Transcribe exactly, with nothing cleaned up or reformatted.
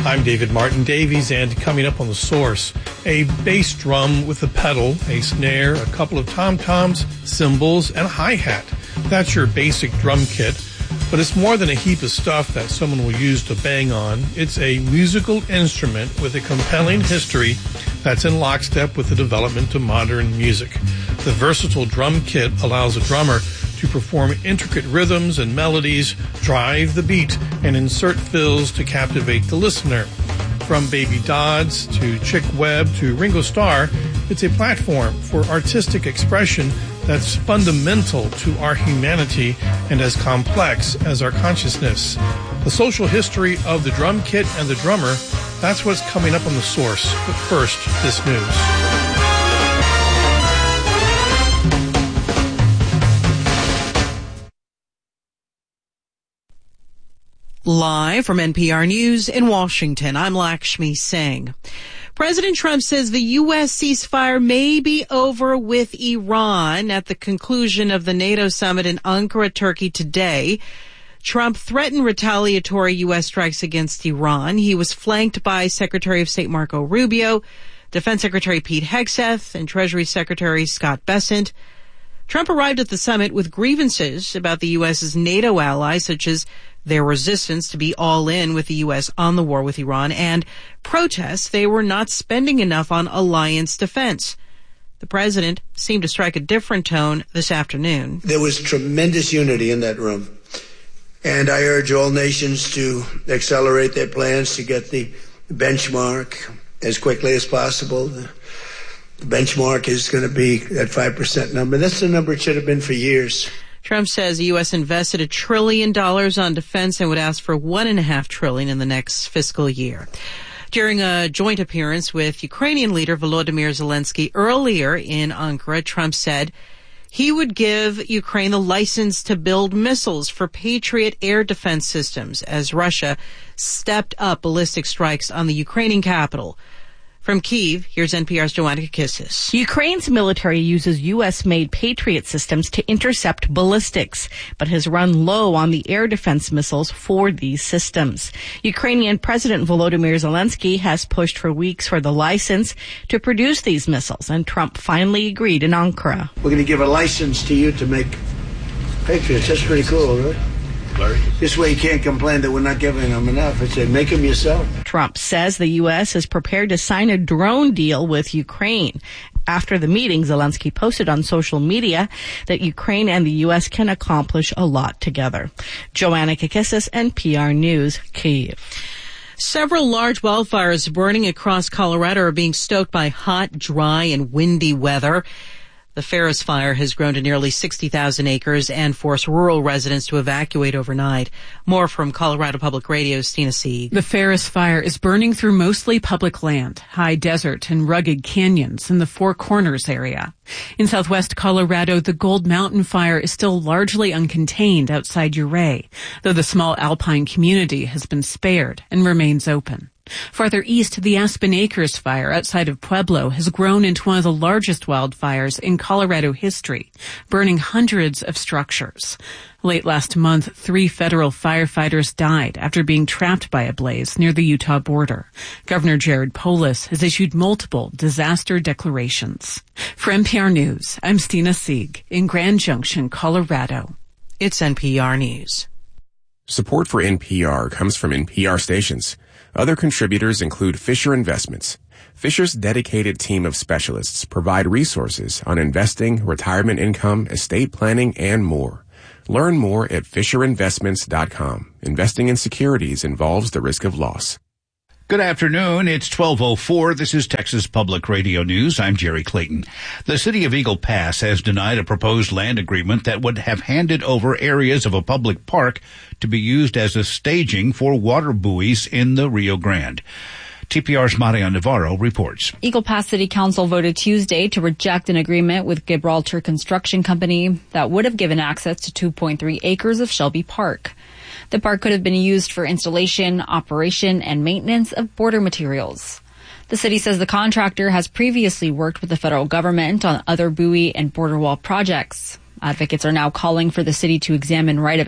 I'm David Martin Davies, and coming up on The Source, a bass drum with a pedal, a snare, a couple of tom-toms, cymbals, and a hi-hat. That's your basic drum kit, but it's more than a heap of stuff that someone will use to bang on. It's a musical instrument with a compelling history that's in lockstep with the development of modern music. The versatile drum kit allows a drummer to perform intricate rhythms and melodies, drive the beat, and insert fills to captivate the listener. From Baby Dodds to Chick Webb to Ringo Starr, it's a platform for artistic expression that's fundamental to our humanity and as complex as our consciousness. The social history of the drum kit and the drummer, that's what's coming up on The Source. But first, this news. Live from N P R News in Washington, I'm Lakshmi Singh. President Trump says the U S ceasefire may be over with Iran at the conclusion of the NATO summit in Ankara, Turkey today. Trump threatened retaliatory U S strikes against Iran. He was flanked by Secretary of State Marco Rubio, Defense Secretary Pete Hegseth, and Treasury Secretary Scott Bessent. Trump arrived at the summit with grievances about the U S's NATO allies, such as their resistance to be all in with the U S on the war with Iran, and protests they were not spending enough on alliance defense. The president seemed to strike a different tone this afternoon. There was tremendous unity in that room, and I urge all nations to accelerate their plans to get the benchmark as quickly as possible. The benchmark is going to be that five percent number. That's the number it should have been for years. Trump says the U S invested a trillion dollars on defense and would ask for one and a half trillion in the next fiscal year. During a joint appearance with Ukrainian leader Volodymyr Zelensky earlier in Ankara, Trump said he would give Ukraine the license to build missiles for Patriot air defense systems as Russia stepped up ballistic strikes on the Ukrainian capital. From Kyiv, here's N P R's Joanna Kakissis. Ukraine's military uses U S-made Patriot systems to intercept ballistics, but has run low on the air defense missiles for these systems. Ukrainian President Volodymyr Zelensky has pushed for weeks for the license to produce these missiles, and Trump finally agreed in Ankara. We're going to give a license to you to make Patriots. That's pretty cool, right? This way you can't complain that we're not giving them enough. I say, make them yourself. Trump says the U S is prepared to sign a drone deal with Ukraine. After the meeting, Zelensky posted on social media that Ukraine and the U S can accomplish a lot together. Joanna Kakissis, N P R News, Kyiv. Several large wildfires burning across Colorado are being stoked by hot, dry, and windy weather. The Ferris Fire has grown to nearly sixty thousand acres and forced rural residents to evacuate overnight. More from Colorado Public Radio's Stina Sieg. The Ferris Fire is burning through mostly public land, high desert, and rugged canyons in the Four Corners area. In southwest Colorado, the Gold Mountain Fire is still largely uncontained outside Ouray, though the small alpine community has been spared and remains open. Farther east, the Aspen Acres Fire outside of Pueblo has grown into one of the largest wildfires in Colorado history, burning hundreds of structures. Late last month, three federal firefighters died after being trapped by a blaze near the Utah border. Governor Jared Polis has issued multiple disaster declarations. For N P R News, I'm Stina Sieg in Grand Junction, Colorado. It's N P R News. Support for N P R comes from N P R stations. Other contributors include Fisher Investments. Fisher's dedicated team of specialists provide resources on investing, retirement income, estate planning, and more. Learn more at fisher investments dot com. Investing in securities involves the risk of loss. Good afternoon. It's twelve oh four. This is Texas Public Radio News. I'm Jerry Clayton. The city of Eagle Pass has denied a proposed land agreement that would have handed over areas of a public park to be used as a staging for water buoys in the Rio Grande. T P R's Maria Navarro reports. Eagle Pass City Council voted Tuesday to reject an agreement with Gibraltar Construction Company that would have given access to two point three acres of Shelby Park. The park could have been used for installation, operation, and maintenance of border materials. The city says the contractor has previously worked with the federal government on other buoy and border wall projects. Advocates are now calling for the city to examine right of